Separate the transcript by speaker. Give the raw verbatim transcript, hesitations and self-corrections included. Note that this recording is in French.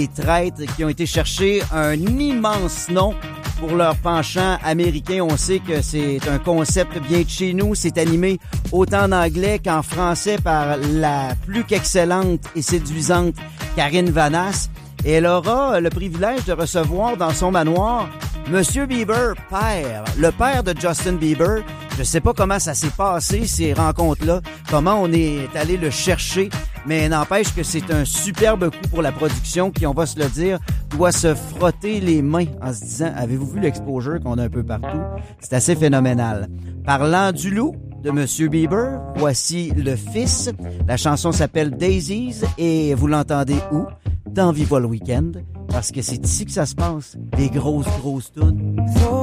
Speaker 1: Les traîtres qui ont été chercher un immense nom pour leur penchant américain. On sait que c'est un concept bien de chez nous. C'est animé autant en anglais qu'en français par la plus qu'excellente et séduisante Karine Vanasse. Et elle aura le privilège de recevoir dans son manoir Monsieur Bieber, père, le père de Justin Bieber. Je sais pas comment ça s'est passé, ces rencontres-là, comment on est allé le chercher, mais n'empêche que c'est un superbe coup pour la production qui, on va se le dire, doit se frotter les mains en se disant « Avez-vous vu l'exposure qu'on a un peu partout? » C'est assez phénoménal. Parlant du loup de Monsieur Bieber, voici le fils. La chanson s'appelle Daisies et vous l'entendez où? Dans Viva le Week-end, parce que c'est ici que ça se passe, des grosses, grosses tunes.